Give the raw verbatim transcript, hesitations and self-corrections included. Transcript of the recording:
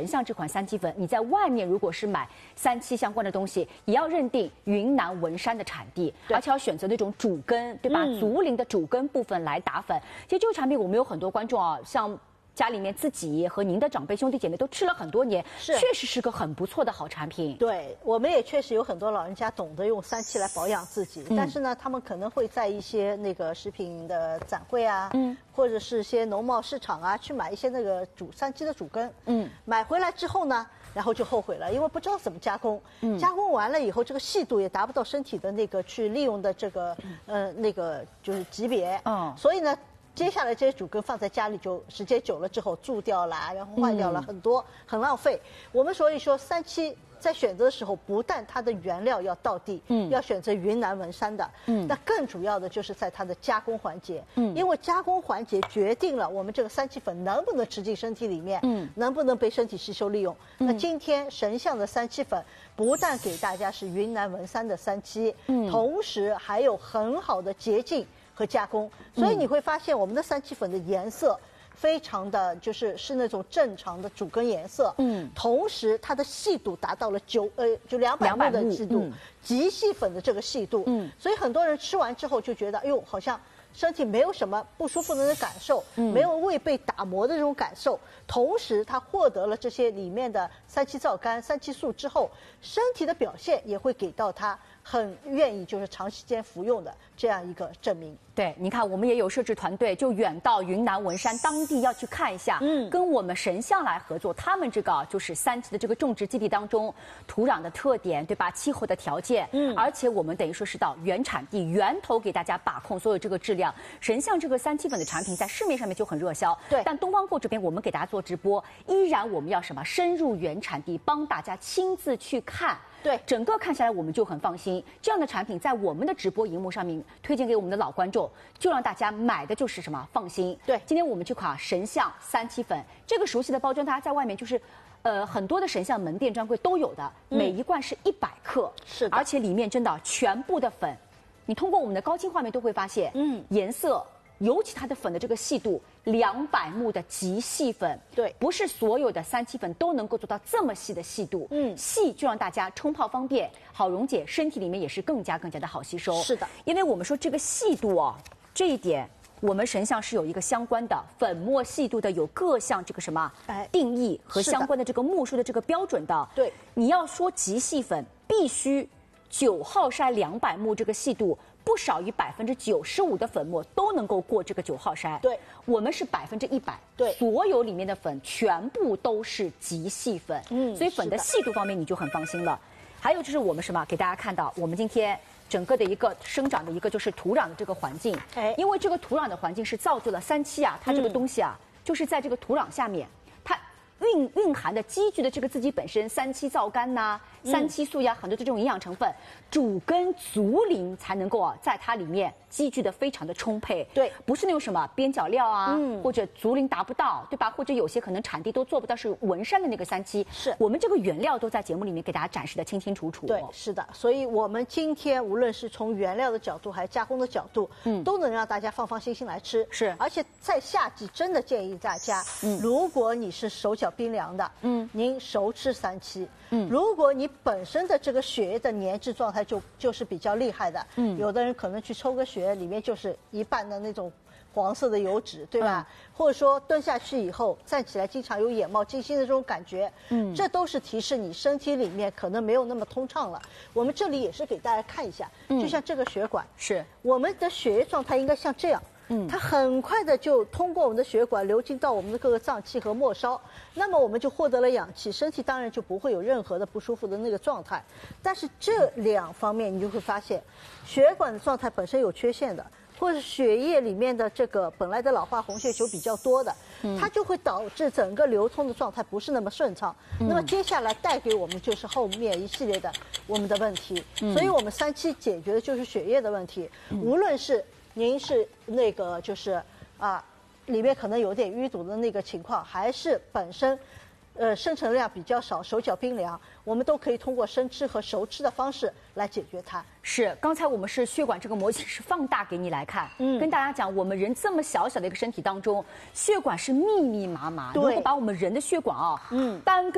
象这款三七粉，你在外面如果是买三七相关的东西，也要认定云南文山的产地，而且要选择那种主根，对吧？嗯、竹林的主根部分来打粉。其实这个产品我们有很多观众啊，像。家里面自己和您的长辈兄弟姐妹都吃了很多年，是确实是个很不错的好产品。 对，我们也确实有很多老人家懂得用三七来保养自己，嗯、但是呢，他们可能会在一些那个食品的展会啊，嗯，或者是一些农贸市场啊，去买一些那个主三七的主根，嗯，买回来之后呢，然后就后悔了，因为不知道怎么加工，嗯，加工完了以后，这个细度也达不到身体的那个去利用的这个，呃，那个就是级别，嗯，所以呢。接下来这些主根放在家里就时间久了之后蛀掉了，然后坏掉了很多，嗯、很浪费。我们所以说三七在选择的时候，不但它的原料要到地，嗯，要选择云南文山的，嗯，那更主要的就是在它的加工环节，嗯，因为加工环节决定了我们这个三七粉能不能吃进身体里面，嗯，能不能被身体吸收利用。嗯、那今天神象的三七粉不但给大家是云南文山的三七，嗯，同时还有很好的洁净和加工，所以你会发现我们的三七粉的颜色非常的就是是那种正常的主根颜色，嗯，同时它的细度达到了九呃就两百目的细度，嗯、极细粉的这个细度，嗯，所以很多人吃完之后就觉得，哎呦，好像身体没有什么不舒服的感受，嗯、没有胃被打磨的这种感受，同时它获得了这些里面的三七皂苷、三七素之后，身体的表现也会给到它很愿意就是长时间服用的这样一个证明。 对，你看我们也有摄制团队，就远到云南文山当地要去看一下，嗯，跟我们神象来合作，他们这个就是三期的这个种植基地当中，土壤的特点，对吧？气候的条件，嗯，而且我们等于说是到原产地源头给大家把控所有这个质量。神象这个三七粉的产品在市面上面就很热销，对，但东方购这边我们给大家做直播，依然我们要什么？深入原产地，帮大家亲自去看。对，整个看下来我们就很放心。这样的产品在我们的直播荧幕上面推荐给我们的老观众，就让大家买的就是什么放心。对，今天我们去考神象三七粉，这个熟悉的包装，大家在外面就是，呃，很多的神象门店专柜都有的，嗯、每一罐是一百克，是，而且里面真的全部的粉，你通过我们的高清画面都会发现，嗯，颜色。尤其它的粉的这个细度，两百目的极细粉，对，不是所有的三七粉都能够做到这么细的细度，嗯，细就让大家冲泡方便，好溶解，身体里面也是更加更加的好吸收。是的，因为我们说这个细度哦，这一点我们神象是有一个相关的粉末细度的，有各项这个什么定义和相关的这个目数的这个标准的。对，你要说极细粉，必须九号筛两百目这个细度。不少于百分之九十五的粉末都能够过这个九号筛，对，我们是百分之一百，对，所有里面的粉全部都是极细粉，嗯，所以粉的细度方面你就很放心了。还有就是我们什么，给大家看到我们今天整个的一个生长的一个就是土壤的这个环境，哎，因为这个土壤的环境是造就了三七啊，它这个东西啊，嗯、就是在这个土壤下面，它蕴蕴含的积聚的这个自己本身三七皂苷呐、啊、三七素呀，很多的这种营养成分，主根竹林才能够啊在它里面积聚的非常的充沛。对，不是那种什么边角料啊，嗯、或者竹林达不到，对吧？或者有些可能产地都做不到是文山的那个三七。是我们这个原料都在节目里面给大家展示的清清楚楚。对， 是的。所以我们今天无论是从原料的角度还是加工的角度，嗯，都能让大家放放心心来吃。是，而且在夏季真的建议大家，嗯，如果你是手脚冰凉的，嗯，您熟吃三七。嗯，如果你本身的这个血液的粘滞状态就就是比较厉害的，嗯，有的人可能去抽个血，里面就是一半的那种黄色的油脂，对吧？嗯、或者说蹲下去以后站起来经常有眼冒金星的这种感觉，嗯，这都是提示你身体里面可能没有那么通畅了。我们这里也是给大家看一下，嗯、就像这个血管，是我们的血液状态应该像这样。嗯，它很快的就通过我们的血管流经到我们的各个脏器和末梢，那么我们就获得了氧气，身体当然就不会有任何的不舒服的那个状态。但是这两方面你就会发现，血管的状态本身有缺陷的，或者血液里面的这个本来的老化红血球比较多的，它就会导致整个流通的状态不是那么顺畅。那么接下来带给我们就是后面一系列的我们的问题。所以我们三期解决的就是血液的问题，无论是您是那个就是啊，里面可能有点淤堵的那个情况，还是本身，呃，生成量比较少，手脚冰凉，我们都可以通过生吃和熟吃的方式来解决它。 是，刚才我们是血管这个模型是放大给你来看，嗯，跟大家讲，我们人这么小小的一个身体当中，血管是密密麻麻，如果把我们人的血管啊，嗯，单根。